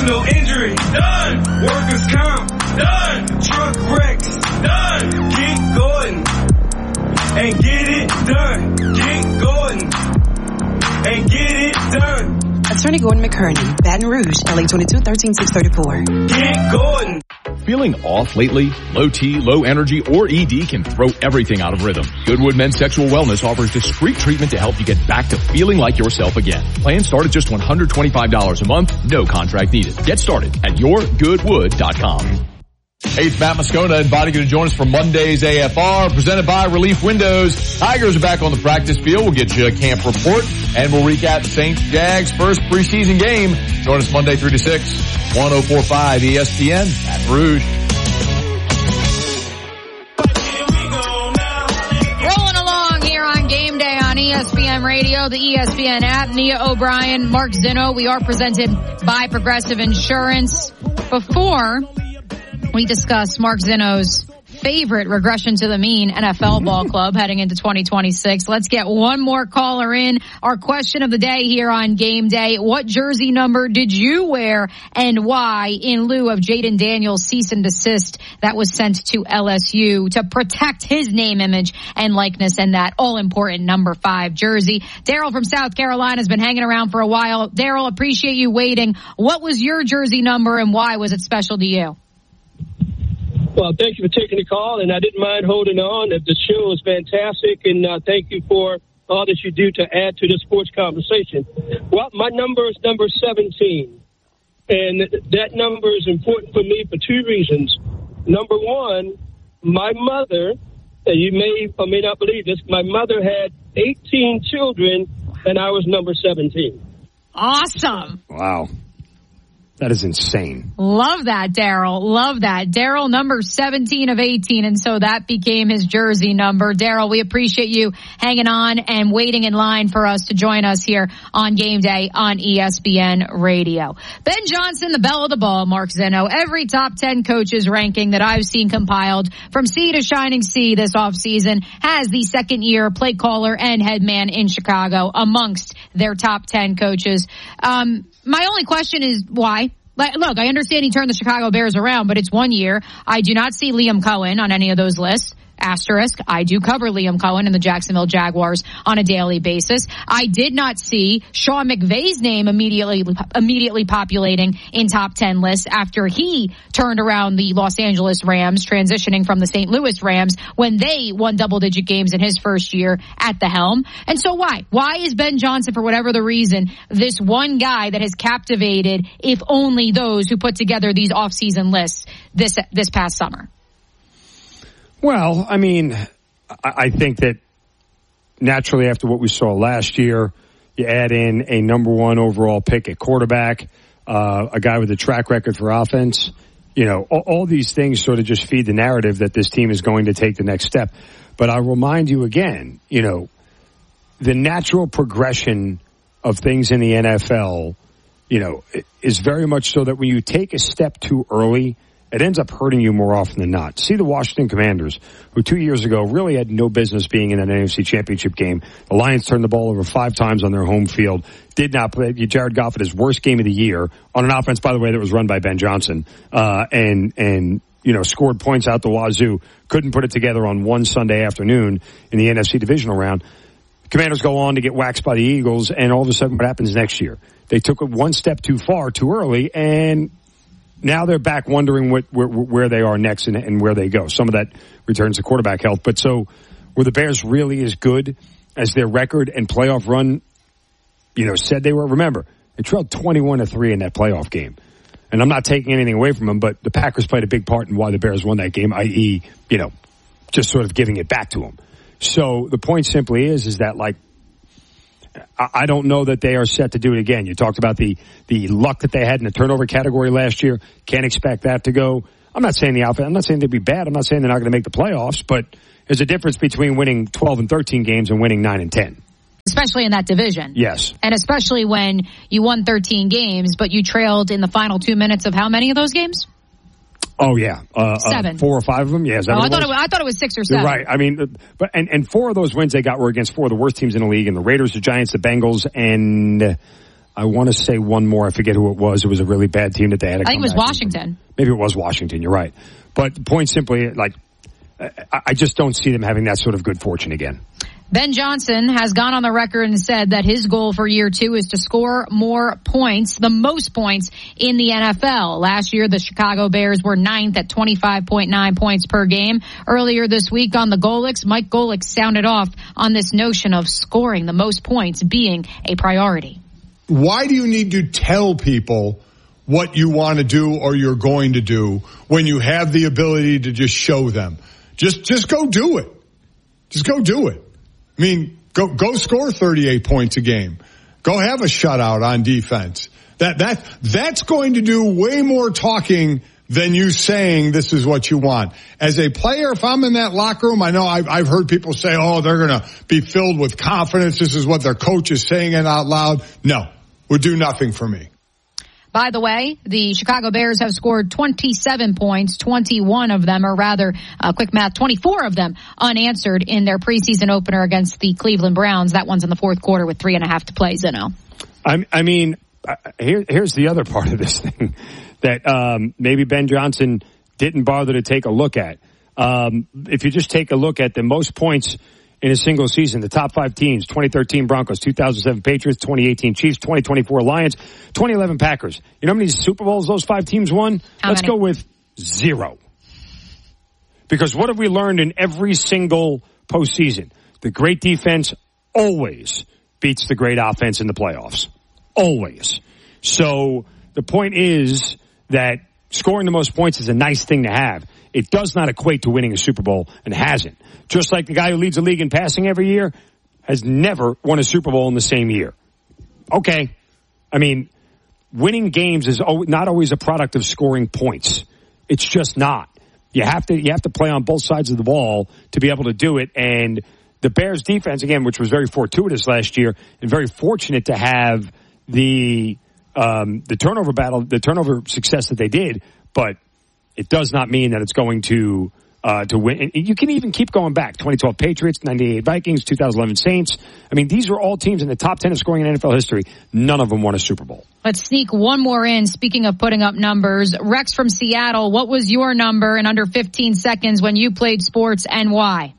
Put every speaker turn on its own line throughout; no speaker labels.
personal injury, done. Workers' comp, done. Truck wrecks, done. Get Gordon and get it done. Get Gordon and get it done.
Attorney Gordon McKernan, Baton Rouge, LA 22-13634.
Get Gordon.
Feeling off lately? Low T, low energy, or ED can throw everything out of rhythm. Goodwood Men's Sexual Wellness offers discreet treatment to help you get back to feeling like yourself again. Plans start at just $125 a month, no contract needed. Get started at yourgoodwood.com.
Hey, it's Matt Moscona inviting you to join us for Monday's AFR, presented by Relief Windows. Tigers are back on the practice field. We'll get you a camp report, and we'll recap St. Jags' first preseason game. Join us Monday 3 to 6, 104.5 ESPN, Baton Rouge.
Rolling along here on Game Day on ESPN Radio, the ESPN app. Nia O'Brien, Mark Zinno. We are presented by Progressive Insurance. Before we discuss Mark Zinno's favorite regression to the mean NFL ball club heading into 2026, let's get one more caller in. Our question of the day here on Game Day: what jersey number did you wear and why, in lieu of Jaden Daniels' cease and desist that was sent to LSU to protect his name, image, and likeness and that all-important number 5 jersey? Daryl from South Carolina has been hanging around for a while. Daryl, appreciate you waiting. What was your jersey number and why was it special to you?
Well, thank you for taking the call, and I didn't mind holding on. The show is fantastic, and thank you for all that you do to add to the sports conversation. Well, my number is number 17, and that number is important for me for 2 reasons. Number one, my mother, and you may or may not believe this, my mother had 18 children, and I was number 17.
Awesome.
Wow. That is insane.
Love that, Daryl. Love that. Daryl, number 17 of 18, and so that became his jersey number. Daryl, we appreciate you hanging on and waiting in line for us to join us here on Game Day on ESPN Radio. Ben Johnson, the belle of the ball, Mark Zinno. Every top 10 coaches ranking that I've seen compiled from sea to shining sea this offseason has the second-year play caller and head man in Chicago amongst their top 10 coaches. My only question is why? Look, I understand he turned the Chicago Bears around, but it's 1 year. I do not see Liam Cohen on any of those lists. Asterisk, I do cover Liam Cohen and the Jacksonville Jaguars on a daily basis. I did not see Sean McVay's name immediately populating in top 10 lists after he turned around the Los Angeles Rams, transitioning from the St. Louis Rams when they won double-digit games in his first year at the helm. And so why? Why is Ben Johnson, for whatever the reason, this one guy that has captivated, if only those who put together these off-season lists this past summer?
Well, I mean, I think that naturally after what we saw last year, you add in a number 1 overall pick at quarterback, a guy with a track record for offense. You know, all these things sort of just feed the narrative that this team is going to take the next step. But I'll remind you again, you know, the natural progression of things in the NFL, you know, is very much so that when you take a step too early, it ends up hurting you more often than not. See the Washington Commanders, who 2 years ago really had no business being in an NFC Championship game. The Lions turned the ball over 5 times on their home field. Did not play. Jared Goff had his worst game of the year on an offense, by the way, that was run by Ben Johnson, and you know, scored points out the wazoo. Couldn't put it together on one Sunday afternoon in the NFC divisional round. Commanders go on to get waxed by the Eagles, and all of a sudden, what happens next year? They took it one step too far, too early, and now they're back wondering where they are next and where they go. Some of that returns to quarterback health. But so were the Bears really as good as their record and playoff run, you know, said they were? Remember, they trailed 21-3 in that playoff game. And I'm not taking anything away from them, but the Packers played a big part in why the Bears won that game, i.e., you know, just sort of giving it back to them. So the point simply is that, like, I don't know that they are set to do it again. You talked about the luck that they had in the turnover category last year. Can't expect that to go. I'm not saying I'm not saying they'd be bad. I'm not saying they're not going to make the playoffs, but there's a difference between winning 12 and 13 games and winning 9 and 10.
Especially in that division.
Yes.
And especially when you won 13 games, but you trailed in the final 2 minutes of how many of those games?
Oh, yeah.
7.
4 or 5 of them? Yeah.
I thought it was 6 or 7.
You're right. I mean, but and 4 of those wins they got were against 4 of the worst teams in the league, and the Raiders, the Giants, the Bengals, and I want to say one more. I forget who it was. It was a really bad team that they had to
I think it was Washington.
Maybe it was Washington. You're right. But the point simply, like, I just don't see them having that sort of good fortune again.
Ben Johnson has gone on the record and said that his goal for year 2 is to score more points, the most points in the NFL. Last year, the Chicago Bears were 9th at 25.9 points per game. Earlier this week on the Golics, Mike Golic sounded off on this notion of scoring the most points being a priority.
Why do you need to tell people what you want to do or you're going to do when you have the ability to just show them? Just go do it. Just go do it. I mean, go score 38 points a game. Go have a shutout on defense. That's going to do way more talking than you saying this is what you want. As a player, if I'm in that locker room, I know I've heard people say, oh, they're going to be filled with confidence. This is what their coach is saying it out loud. No, would do nothing for me.
By the way, the Chicago Bears have scored 27 points, 21 of them, or rather, quick math, 24 of them unanswered in their preseason opener against the Cleveland Browns. That one's in the fourth quarter with 3.5 to play, Zeno.
I mean, here's the other part of this thing that maybe Ben Johnson didn't bother to take a look at. If you just take a look at the most points in a single season, the top 5 teams: 2013 Broncos, 2007 Patriots, 2018 Chiefs, 2024 Lions, 2011 Packers. You know how many Super Bowls those 5 teams won? Let's go with 0. Because what have we learned in every single postseason? The great defense always beats the great offense in the playoffs. Always. So the point is that scoring the most points is a nice thing to have. It does not equate to winning a Super Bowl, and hasn't. Just like the guy who leads the league in passing every year has never won a Super Bowl in the same year. Okay. I mean, winning games is not always a product of scoring points. It's just not. You have to play on both sides of the ball to be able to do it. And the Bears defense, again, which was very fortuitous last year and very fortunate to have the turnover battle, the turnover success that they did, but it does not mean that it's going to win. And you can even keep going back. 2012 Patriots, 98 Vikings, 2011 Saints. I mean, these are all teams in the top 10 of scoring in NFL history. None of them won a Super Bowl.
Let's sneak one more in. Speaking of putting up numbers, Rex from Seattle, what was your number in under 15 seconds when you played sports, and why?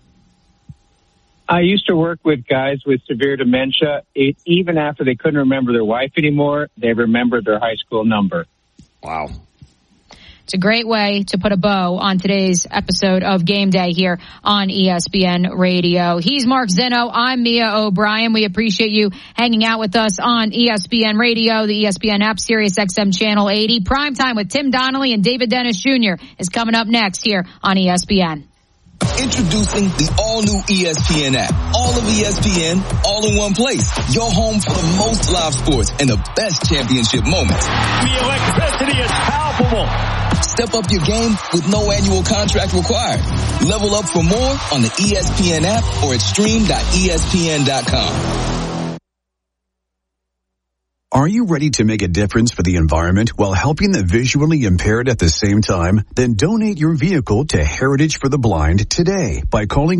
I used to work with guys with severe dementia. Even after they couldn't remember their wife anymore, they remembered their high school number.
Wow.
It's a great way to put a bow on today's episode of Game Day here on ESPN Radio. He's Mark Zeno. I'm Mia O'Brien. We appreciate you hanging out with us on ESPN Radio, the ESPN app, Sirius XM Channel 80. Primetime with Tim Donnelly and David Dennis Jr. is coming up next here on ESPN.
Introducing the all-new ESPN app. All of ESPN, all in one place. Your home for the most live sports and the best championship moments.
The electricity is palpable.
Step up your game with no annual contract required. Level up for more on the ESPN app or at stream.espn.com.
Are you ready to make a difference for the environment while helping the visually impaired at the same time? Then donate your vehicle to Heritage for the Blind today by calling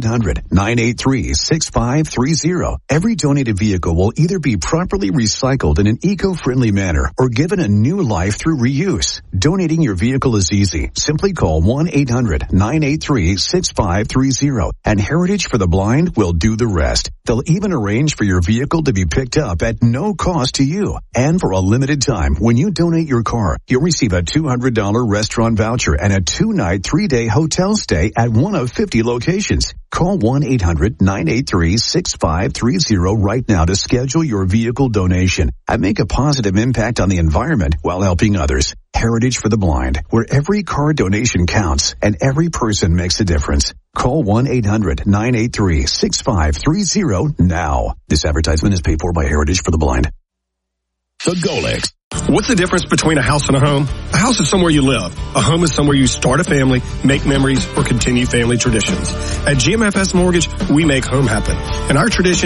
1-800-983-6530. Every donated vehicle will either be properly recycled in an eco-friendly manner or given a new life through reuse. Donating your vehicle is easy. Simply call 1-800-983-6530 and Heritage for the Blind will do the rest. They'll even arrange for your vehicle to be picked up at no cost to you. And for a limited time, when you donate your car, you'll receive a $200 restaurant voucher and a 2-night, 3-day hotel stay at one of 50 locations. Call 1-800-983-6530 right now to schedule your vehicle donation and make a positive impact on the environment while helping others. Heritage for the Blind, where every car donation counts and every person makes a difference. Call 1-800-983-6530 now. This advertisement is paid for by Heritage for the Blind.
The Golics. What's the difference between a house and a home? A house is somewhere you live. A home is somewhere you start a family, make memories, or continue family traditions. At GMFS Mortgage, we make home happen. And our tradition is to help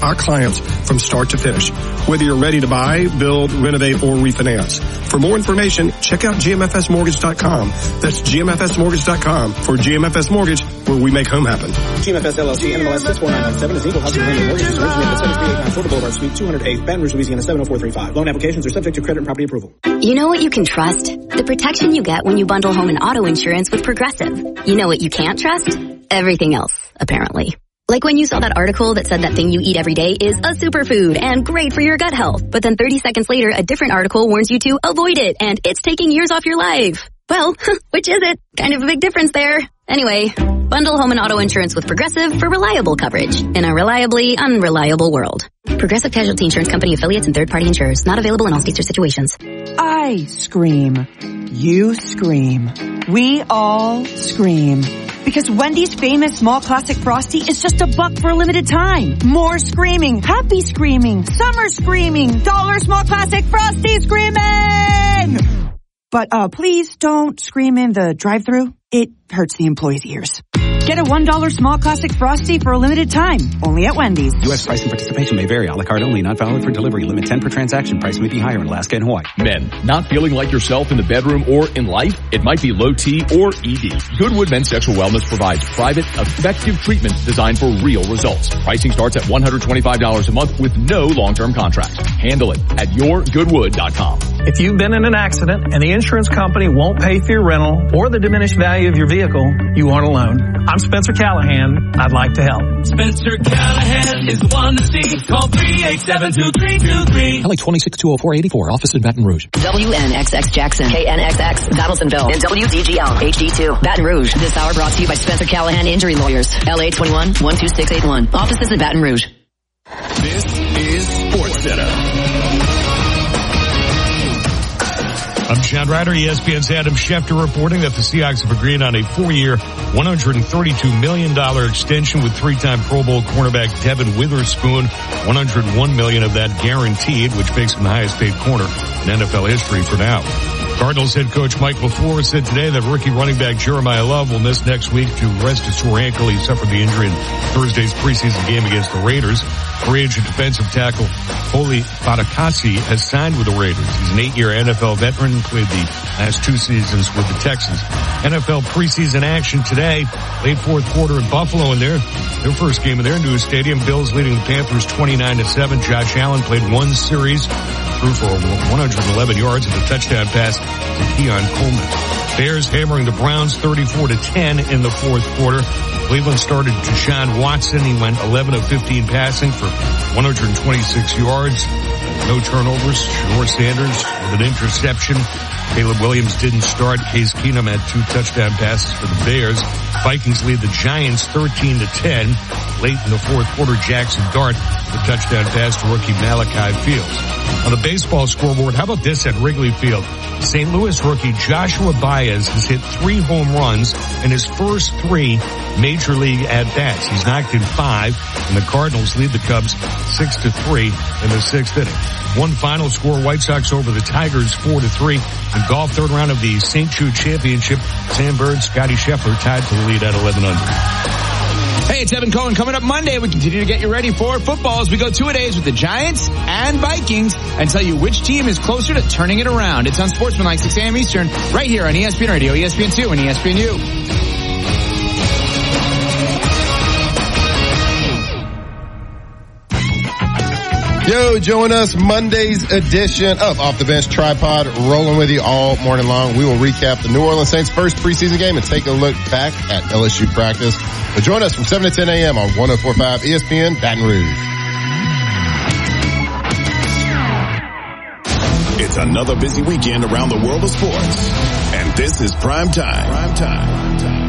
our clients from start to finish, whether you're ready to buy, build, renovate, or refinance. For more information, check out gmfsmortgage.com. That's gmfsmortgage.com. For GMFS Mortgage, where we make home happen.
GMFS LLC, NMLS 64997 is equal housing lender. Mortgage is originated at 7389 Florida Boulevard, Suite 208, Baton Rouge, Louisiana 70435. Loan applications are subject to credit and property approval.
You know what you can trust? The protection you get when you bundle home and auto insurance with Progressive. You know what you can't trust? Everything else, apparently. Like when you saw that article that said that thing you eat every day is a superfood and great for your gut health. But then 30 seconds later, a different article warns you to avoid it and it's taking years off your life. Well, which is it? Kind of a big difference there. Anyway, bundle home and auto insurance with Progressive for reliable coverage in a reliably unreliable world. Progressive Casualty Insurance Company affiliates and third-party insurers. Not available in all states or situations.
I scream. You scream. We all scream. Because Wendy's famous small classic Frosty is just $1 for a limited time. More screaming, happy screaming, summer screaming, dollar small classic Frosty screaming! But please don't scream in the drive-thru. It hurts the employees' ears. Get a $1 small classic Frosty for a limited time. Only at Wendy's.
U.S. price and participation may vary. A la carte only. Not valid for delivery. Limit 10 per transaction. Price may be higher in Alaska and Hawaii.
Men, not feeling like yourself in the bedroom or in life? It might be low T or ED. Goodwood Men's Sexual Wellness provides private, effective treatment designed for real results. Pricing starts at $125 a month with no long-term contract. Handle it at yourgoodwood.com.
If you've been in an accident and the insurance company won't pay for your rental or the diminished value of your vehicle, you aren't alone. I'm Spencer Callahan. I'd like to help.
Spencer Callahan is the one to see. Call 387-2323.
LA 2620484. Office in Baton Rouge.
WNXX Jackson, KNXX Donaldsonville, and WDGL HD2 Baton Rouge. This hour brought to you by Spencer Callahan Injury Lawyers. LA 21-12681. Offices in Baton Rouge.
This is SportsCenter.
I'm Chad Ryder, ESPN's Adam Schefter, reporting that the Seahawks have agreed on a 4-year, $132 million extension with three-time Pro Bowl cornerback Devin Witherspoon. $101 million of that guaranteed, which makes him the highest-paid corner in NFL history for now. Cardinals head coach Mike LaFleur said today that rookie running back Jeremiah Love will miss next week to rest a sore ankle. He suffered the injury in Thursday's preseason game against the Raiders. Free agent defensive tackle Foley Fatukasi has signed with the Raiders. He's an 8-year NFL veteran, played the last 2 seasons with the Texans. NFL preseason action today, late fourth quarter in Buffalo in their first game in their new stadium. Bills leading the Panthers 29-7. Josh Allen played one series, threw for 111 yards with a touchdown pass to Keon Coleman. Bears hammering the Browns 34-10 in the fourth quarter. Cleveland started Deshaun Watson. He went 11 of 15 passing for 126 yards. No turnovers. Shedeur Sanders with an interception. Caleb Williams didn't start. Case Keenum had 2 touchdown passes for the Bears. Vikings lead the Giants 13-10. Late in the fourth quarter, Jackson Dart with a touchdown pass to rookie Malachi Fields. On the baseball scoreboard, how about this at Wrigley Field? St. Louis rookie Joshua Baez has hit 3 home runs in his first 3 major league at-bats. He's knocked in 5, and the Cardinals lead the Cubs 6-3 in the 6th inning. One final score, White Sox over the Tigers 4-3. In golf, third round of the St. Jude Championship, Sam Bird, Scotty Scheffler tied for the lead at 11 under.
Hey, it's Evan Cohen. Coming up Monday, we continue to get you ready for football as we go 2-a-days with the Giants and Vikings and tell you which team is closer to turning it around. It's on Sportsmanlike 6 a.m. Eastern, right here on ESPN Radio, ESPN2, and ESPNU.
Yo, join us Monday's edition of Off the Bench Tripod, rolling with you all morning long. We will recap the New Orleans Saints' first preseason game and take a look back at LSU practice. But join us from 7 to 10 a.m. on 104.5 ESPN Baton Rouge.
It's another busy weekend around the world of sports, and this is Prime Time.